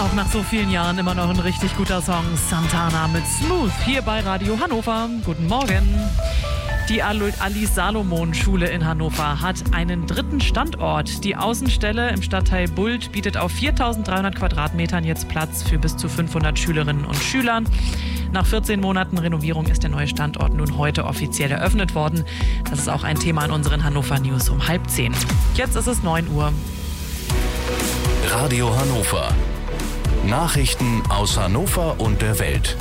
Auch nach so vielen Jahren immer noch ein richtig guter Song. Santana mit Smooth hier bei Radio Hannover. Guten Morgen. Die Alice-Salomon-Schule in Hannover hat einen dritten Standort. Die Außenstelle im Stadtteil Bult bietet auf 4.300 Quadratmetern jetzt Platz für bis zu 500 Schülerinnen und Schülern. Nach 14 Monaten Renovierung ist der neue Standort nun heute offiziell eröffnet worden. Das ist auch ein Thema in unseren Hannover News um 9:30. Jetzt ist es 9 Uhr. Radio Hannover. Nachrichten aus Hannover und der Welt.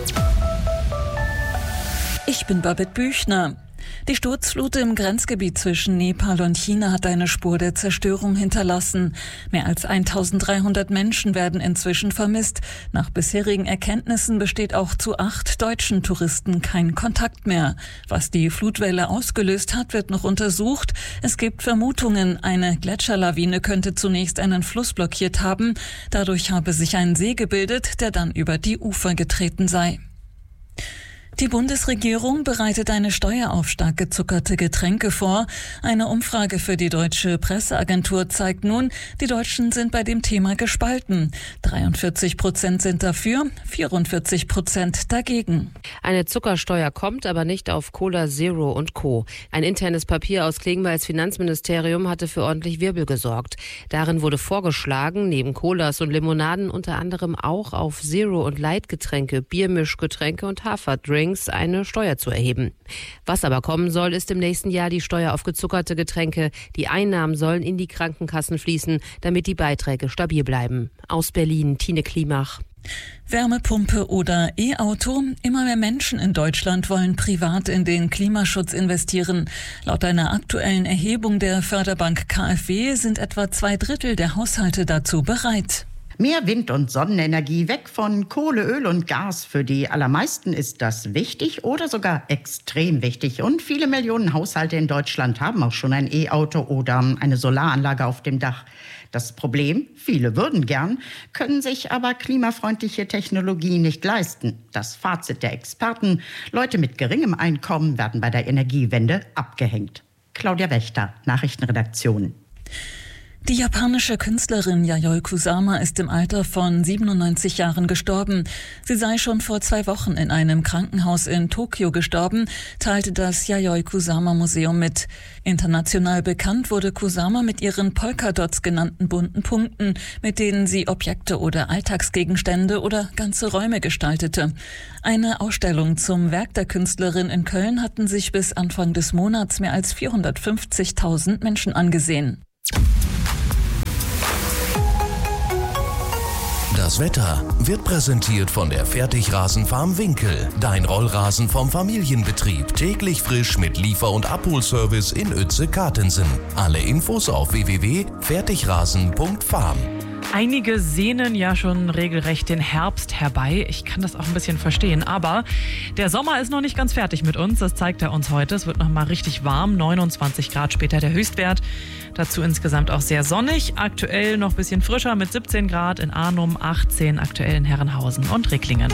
Ich bin Babette Büchner. Die Sturzflut im Grenzgebiet zwischen Nepal und China hat eine Spur der Zerstörung hinterlassen. Mehr als 1.300 Menschen werden inzwischen vermisst. Nach bisherigen Erkenntnissen besteht auch zu 8 deutschen Touristen kein Kontakt mehr. Was die Flutwelle ausgelöst hat, wird noch untersucht. Es gibt Vermutungen, eine Gletscherlawine könnte zunächst einen Fluss blockiert haben. Dadurch habe sich ein See gebildet, der dann über die Ufer getreten sei. Die Bundesregierung bereitet eine Steuer auf stark gezuckerte Getränke vor. Eine Umfrage für die Deutsche Presseagentur zeigt nun, die Deutschen sind bei dem Thema gespalten. 43% sind dafür, 44% dagegen. Eine Zuckersteuer kommt, aber nicht auf Cola Zero und Co. Ein internes Papier aus Klingbeils Finanzministerium hatte für ordentlich Wirbel gesorgt. Darin wurde vorgeschlagen, neben Colas und Limonaden unter anderem auch auf Zero- und Light-Getränke, Biermischgetränke und Haferdrinks eine Steuer zu erheben. Was aber kommen soll, ist im nächsten Jahr die Steuer auf gezuckerte Getränke. Die Einnahmen sollen in die Krankenkassen fließen, damit die Beiträge stabil bleiben. Aus Berlin, Tine Klimach. Wärmepumpe oder E-Auto? Immer mehr Menschen in Deutschland wollen privat in den Klimaschutz investieren. Laut einer aktuellen Erhebung der Förderbank KfW sind etwa 2/3 der Haushalte dazu bereit. Mehr Wind- und Sonnenenergie, weg von Kohle, Öl und Gas. Für die allermeisten ist das wichtig oder sogar extrem wichtig. Und viele Millionen Haushalte in Deutschland haben auch schon ein E-Auto oder eine Solaranlage auf dem Dach. Das Problem, viele würden gern, können sich aber klimafreundliche Technologie nicht leisten. Das Fazit der Experten: Leute mit geringem Einkommen werden bei der Energiewende abgehängt. Claudia Wächter, Nachrichtenredaktion. Die japanische Künstlerin Yayoi Kusama ist im Alter von 97 Jahren gestorben. Sie sei schon vor 2 Wochen in einem Krankenhaus in Tokio gestorben, teilte das Yayoi Kusama Museum mit. International bekannt wurde Kusama mit ihren Polkadots genannten bunten Punkten, mit denen sie Objekte oder Alltagsgegenstände oder ganze Räume gestaltete. Eine Ausstellung zum Werk der Künstlerin in Köln hatten sich bis Anfang des Monats mehr als 450.000 Menschen angesehen. Das Wetter wird präsentiert von der Fertigrasenfarm Winkel. Dein Rollrasen vom Familienbetrieb. Täglich frisch mit Liefer- und Abholservice in Uetze-Kartensen. Alle Infos auf www.fertigrasen.farm. Einige sehnen ja schon regelrecht den Herbst herbei. Ich kann das auch ein bisschen verstehen. Aber der Sommer ist noch nicht ganz fertig mit uns. Das zeigt er uns heute. Es wird noch mal richtig warm. 29 Grad später der Höchstwert. Dazu insgesamt auch sehr sonnig. Aktuell noch ein bisschen frischer mit 17 Grad in Arnum, 18 aktuell in Herrenhausen und Ricklingen.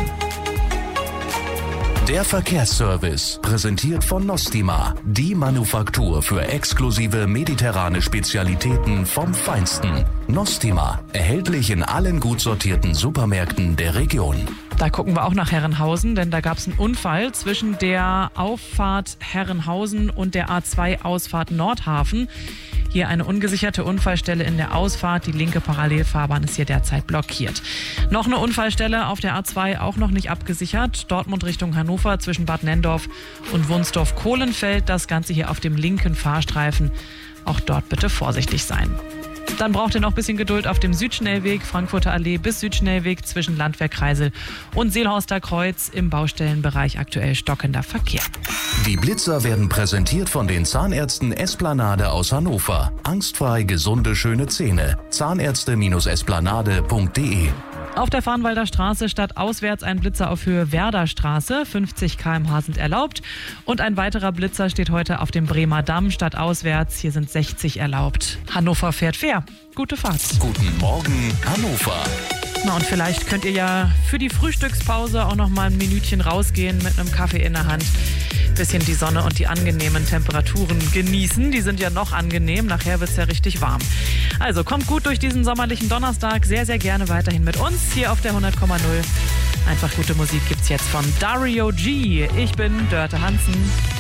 Der Verkehrsservice, präsentiert von Nostima, die Manufaktur für exklusive mediterrane Spezialitäten vom Feinsten. Nostima, erhältlich in allen gut sortierten Supermärkten der Region. Da gucken wir auch nach Herrenhausen, denn da gab es einen Unfall zwischen der Auffahrt Herrenhausen und der A2-Ausfahrt Nordhafen. Hier eine ungesicherte Unfallstelle in der Ausfahrt. Die linke Parallelfahrbahn ist hier derzeit blockiert. Noch eine Unfallstelle auf der A2, auch noch nicht abgesichert. Dortmund Richtung Hannover zwischen Bad Nenndorf und Wunsdorf-Kohlenfeld. Das Ganze hier auf dem linken Fahrstreifen. Auch dort bitte vorsichtig sein. Dann braucht ihr noch ein bisschen Geduld auf dem Südschnellweg, Frankfurter Allee bis Südschnellweg zwischen Landwehrkreisel und Seelhorster Kreuz. Im Baustellenbereich aktuell stockender Verkehr. Die Blitzer werden präsentiert von den Zahnärzten Esplanade aus Hannover. Angstfrei gesunde, schöne Zähne. Zahnärzte-esplanade.de. Auf der Farnwalder Straße stadtauswärts ein Blitzer auf Höhe Werder Straße. 50 km/h sind erlaubt. Und ein weiterer Blitzer steht heute auf dem Bremer Damm stadtauswärts. Hier sind 60 erlaubt. Hannover fährt fair. Gute Fahrt. Guten Morgen, Hannover. Na, und vielleicht könnt ihr ja für die Frühstückspause auch noch mal ein Minütchen rausgehen mit einem Kaffee in der Hand. Bisschen die Sonne und die angenehmen Temperaturen genießen. Die sind ja noch angenehm. Nachher wird es ja richtig warm. Also kommt gut durch diesen sommerlichen Donnerstag. Sehr, sehr gerne weiterhin mit uns hier auf der 100,0. Einfach gute Musik gibt's jetzt von Dario G. Ich bin Dörte Hansen.